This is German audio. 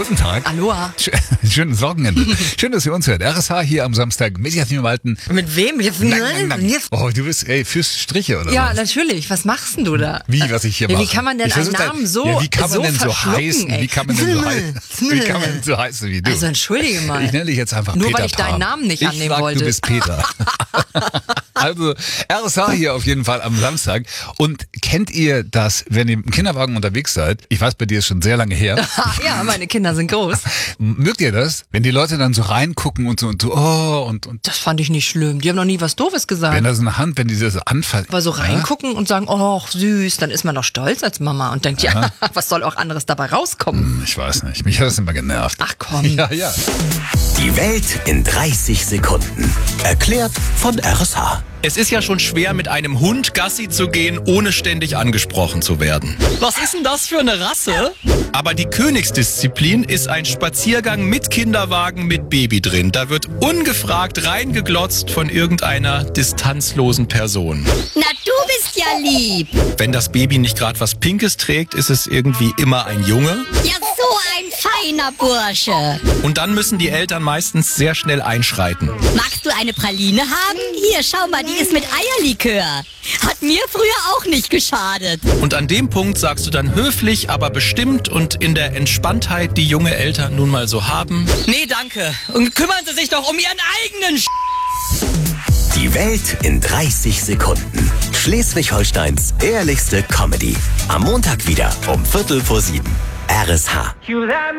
Guten Tag. Aloha. Schönes Wochenende. Schön, dass ihr uns hört. RSH hier am Samstag mit Jasmin Walten. Mit wem? Oh, du bist, fürs Striche oder Ja, was? natürlich. Was machst denn du da? Wie, was ich hier mache? Wie kann man denn einen Namen so wie kann man denn so heißen? ey? Wie kann man denn so heißen wie du? Also entschuldige mal. Ich nenne dich jetzt einfach Nur Peter weil ich deinen Pan. Namen nicht annehmen Ich sag, wollte. du bist Peter. Also RSH hier auf jeden Fall am Samstag. Und kennt ihr das, wenn ihr im Kinderwagen unterwegs seid? Ich weiß, bei dir ist schon sehr lange her. Ja, meine Kinder sind groß. Mögt ihr das? Wenn die Leute dann so reingucken und so, und Das fand ich nicht schlimm. Die haben noch nie was Doofes gesagt. wenn da so eine Hand, wenn die das so anfallen. Aber so reingucken und sagen, oh, süß, dann ist man doch stolz als Mama und denkt, ja, was soll auch anderes dabei rauskommen? Ich weiß nicht, mich hat das immer genervt. Ach komm. Ja, ja. Die Welt in 30 Sekunden. Erklärt von RSH. Es ist ja schon schwer, mit einem Hund Gassi zu gehen, ohne ständig angesprochen zu werden. Was ist denn das für eine Rasse? Aber die Königsdisziplin ist ein Spaziergang mit Kinderwagen mit Baby drin. Da wird ungefragt reingeglotzt von irgendeiner distanzlosen Person. Na, du bist ja lieb. Wenn das Baby nicht gerade was Pinkes trägt, ist es irgendwie immer ein Junge. Ja, so ein feiner Bursche. Und dann müssen die Eltern meistens sehr schnell einschreiten. Magst du eine Praline haben? Hier, schau mal, die ist mit Eierlikör. Hat mir früher auch nicht geschadet. Und an dem Punkt sagst du dann höflich, aber bestimmt und in der Entspanntheit, die junge Eltern nun mal so haben: Nee, danke. Und kümmern Sie sich doch um Ihren eigenen Die Welt in 30 Sekunden. Schleswig-Holsteins ehrlichste Comedy. Am Montag wieder um 6:45. RSH.